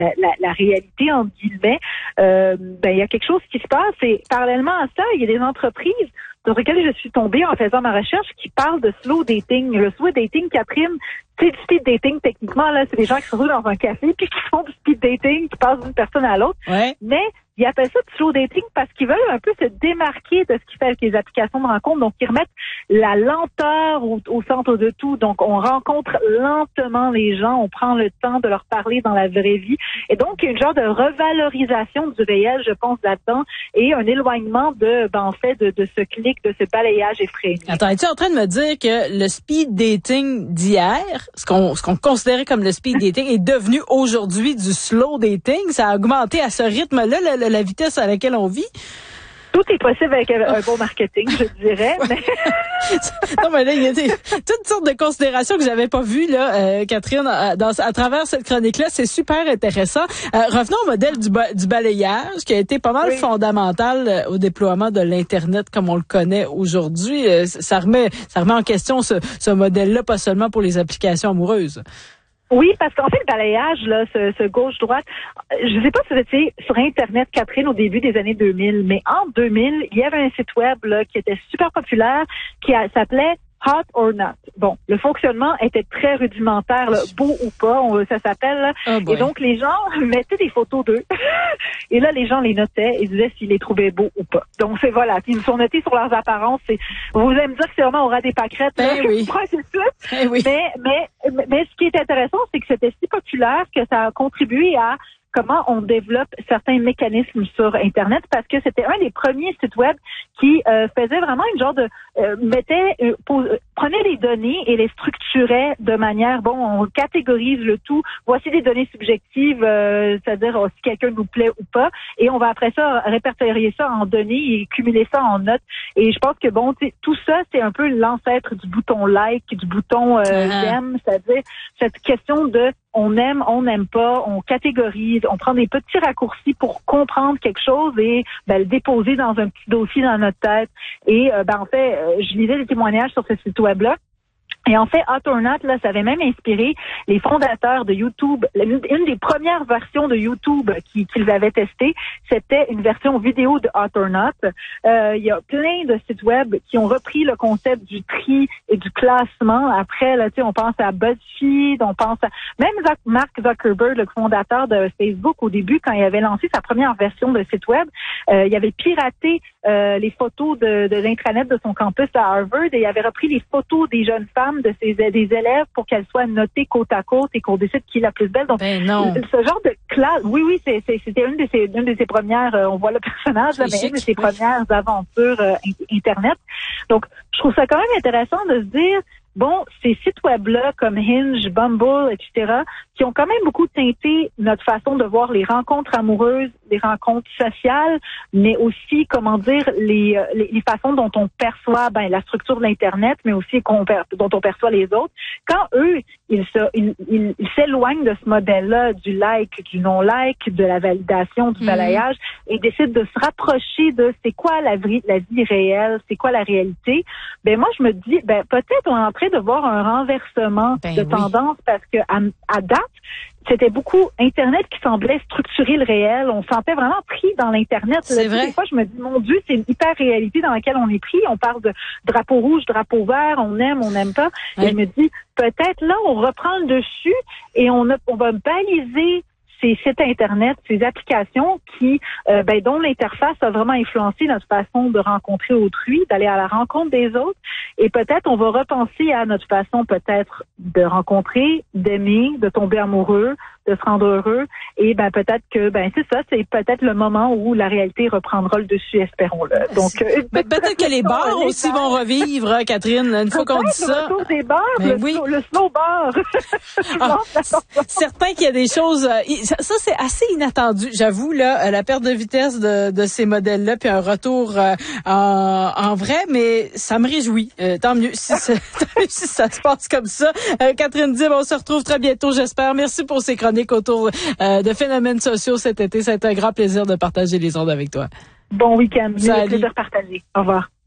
la réalité, entre guillemets, il y a quelque chose qui se passe. Et parallèlement à ça, il y a des entreprises sur lesquelles je suis tombée en faisant ma recherche qui parlent de slow dating. Le slow dating, Catherine, c'est du speed dating, techniquement, là, c'est des gens qui se retrouvent dans un café puis qui font du speed dating, qui passent d'une personne à l'autre. Ouais. Mais ils appellent ça du slow dating parce qu'ils veulent un peu se démarquer de ce qui fait avec les applications de rencontre. Donc, ils remettent la lenteur au centre de tout. Donc, on rencontre lentement les gens, on prend le temps de leur parler dans la vraie vie. Et donc, il y a une genre de revalorisation du réel, je pense, là-dedans, et un éloignement de ce clic, de ce balayage effréné. Attends, es-tu en train de me dire que le speed dating d'hier, ce qu'on considérait comme le speed dating, est devenu aujourd'hui du slow dating? Ça a augmenté à ce rythme-là, la vitesse à laquelle on vit? Tout est possible avec un bon marketing, je dirais. Mais... Non, mais là, il y a toutes sortes de considérations que j'avais pas vues, là, Catherine, à travers cette chronique-là. C'est super intéressant. Revenons au modèle du balayage, qui a été pas mal fondamental au déploiement de l'Internet comme on le connaît aujourd'hui. Ça remet en question ce modèle-là, pas seulement pour les applications amoureuses. Oui, parce qu'en fait, le balayage, là, ce gauche-droite, je sais pas si c'était sur Internet, Catherine, au début des années 2000, mais en 2000, il y avait un site web là qui était super populaire, qui s'appelait Hot or Not. Bon, le fonctionnement était très rudimentaire, là, beau ou pas, ça s'appelle. Là. Et donc, les gens mettaient des photos d'eux. Et là, les gens les notaient et disaient s'ils les trouvaient beaux ou pas. Donc, c'est voilà. Puis, ils me sont notés sur leurs apparences. Vous allez me dire que c'est vraiment au ras des pâquerettes. Oui. Oui. Mais ce qui est intéressant, c'est que c'était si populaire que ça a contribué à comment on développe certains mécanismes sur Internet, parce que c'était un des premiers sites web qui faisait vraiment une genre de prenait les données et les structurait de manière, on catégorise le tout, voici des données subjectives, c'est-à-dire si quelqu'un nous plaît ou pas, et on va après ça répertorier ça en données et cumuler ça en notes. Et je pense que tout ça, c'est un peu l'ancêtre du bouton like, du bouton j'aime, c'est-à-dire cette question de on aime, on n'aime pas, on catégorise, on prend des petits raccourcis pour comprendre quelque chose et le déposer dans un petit dossier dans notre tête. Et en fait, je lisais des témoignages sur ce site web-là. Et en fait, Hot or Not, là, ça avait même inspiré les fondateurs de YouTube. Une des premières versions de YouTube qu'ils avaient testées, c'était une version vidéo de Hot or Not. Il y a plein de sites web qui ont repris le concept du tri et du classement. Après, là, tu sais, on pense à BuzzFeed, on pense à même Mark Zuckerberg, le fondateur de Facebook, au début, quand il avait lancé sa première version de site web, il avait piraté les photos de l'intranet de son campus à Harvard et il avait repris les photos des jeunes femmes des élèves pour qu'elles soient notées côte à côte et qu'on décide qui est la plus belle. Donc, ce genre de classe, c'était une de ses premières, on voit le personnage, là, mais une de ses premières aventures Internet. Donc, je trouve ça quand même intéressant de se dire, ces sites web-là comme Hinge, Bumble, etc., qui ont quand même beaucoup teinté notre façon de voir les rencontres amoureuses, les rencontres sociales, mais aussi, les façons dont on perçoit la structure de l'Internet, mais aussi dont on perçoit les autres. Quand eux, ils s'éloignent de ce modèle-là, du like, du non-like, de la validation, du balayage, et décident de se rapprocher de c'est quoi la vie réelle, c'est quoi la réalité, moi, je me dis, peut-être on est en train de voir un renversement de tendance parce que à date, c'était beaucoup Internet qui semblait structurer le réel. On se sentait vraiment pris dans l'Internet. C'est vrai. Des fois, je me dis, mon Dieu, c'est une hyper-réalité dans laquelle on est pris. On parle de drapeau rouge, drapeau vert, on aime, on n'aime pas. Et je me dis, peut-être là, on reprend le dessus et on va baliser ces sites Internet, ces applications qui, dont l'interface a vraiment influencé notre façon de rencontrer autrui, d'aller à la rencontre des autres. Et peut-être on va repenser à notre façon peut-être de rencontrer, d'aimer, de tomber amoureux, de se rendre heureux. Et peut-être que c'est ça, c'est peut-être le moment où la réalité reprendra le dessus, espérons-le. Donc peut-être que les bars aussi vont revivre, hein, Catherine, une fois qu'on dit ça. Le retour des bars, le slow bar. Certain qu'il y a des choses. Ça c'est assez inattendu, j'avoue là, la perte de vitesse de ces modèles-là, puis un retour en vrai, mais ça me réjouit. Tant mieux si ça se passe comme ça. Catherine Dib, on se retrouve très bientôt, j'espère. Merci pour ces chroniques autour de phénomènes sociaux cet été. C'est un grand plaisir de partager les ondes avec toi. Bon week-end. Le plaisir partagé. Au revoir.